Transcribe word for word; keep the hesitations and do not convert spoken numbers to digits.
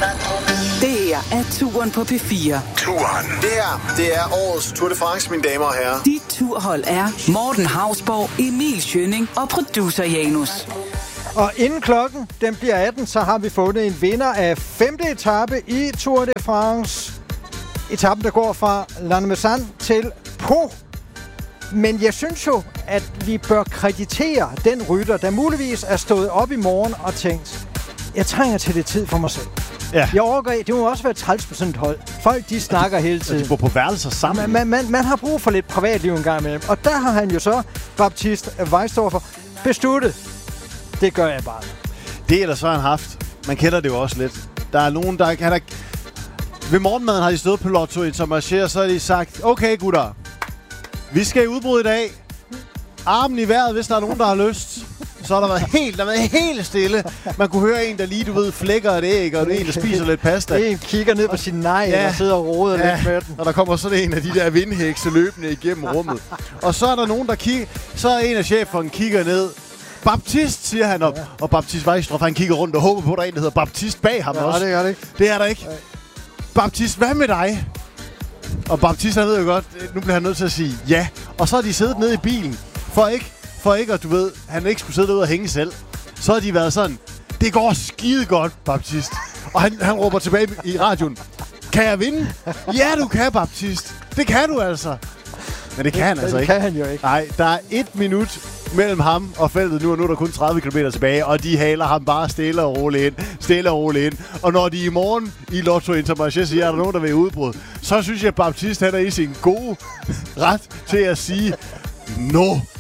Det her er Turen på P fire. Turen. Det her, det er årets Tour de France, mine damer og herrer. Dit turhold er Morten Hausborg, Emil Schønning og producer Janus. Og inden klokken den bliver atten, så har vi fundet en vinder af femte etape i Tour de France. Etappen, der går fra Lannemezan til Pau. Men jeg synes jo, at vi bør kreditere den rytter, der muligvis er stået op i morgen og tænkt, jeg trænger til det tid for mig selv. Ja. Jeg overgår, det må også være træls på sådan et hold. Folk, de snakker hele tiden. De bor på værelser sammen. Man, man, man har brug for lidt privatliv en gang imellem. Og der har han jo så, Baptiste Weisdorfer, besluttet. Det gør jeg bare. Det eller så har han haft. Man kender det jo også lidt. Der er nogen, der kan... Ved morgenmaden har de stået på Lotto Intermarché, og så har de sagt, okay gutter, vi skal i udbrud i dag. Armen i vejret, hvis der er nogen, der har lyst. Så har der været helt, der har været helt stille. Man kunne høre en, der lige, du ved, flækker et æg, og en, der spiser lidt pasta. En kigger ned på sin nej, ja. Og sidder og roder ja. lidt med den. Og der kommer sådan en af de der vindhekse løbende igennem rummet. Og så er der nogen, der kigger... Så er en af cheferne kigger ned. Baptiste, siger han op. Ja. Og Baptiste Weisdorfer, han kigger rundt og håber på, at der er en, der hedder Baptiste bag ham ja, også. det er det ikke. Det er der ikke. Ja. Baptiste, hvad med dig? Og Baptiste, han ved jo godt, nu bliver han nødt til at sige ja. Og så har de siddet nede i bilen, for ikke, for ikke at du ved, han ikke skulle sidde derude og hænge selv. Så har de været sådan, det går skide godt, Baptiste. Og han, han råber tilbage i radioen, kan jeg vinde? Ja, du kan, Baptiste. Det kan du altså. Men det kan han altså det ikke. Det kan han jo ikke. Nej, der er et minut mellem ham og feltet nu, og nu er der kun tredive kilometer tilbage, og de haler ham bare stille og roligt ind, stille og roligt ind. Og når de i morgen i Lotto Intermarché siger, at der er nogen, der vil i udbrud, så synes jeg, at Baptiste han er i sin gode ret til at sige, no,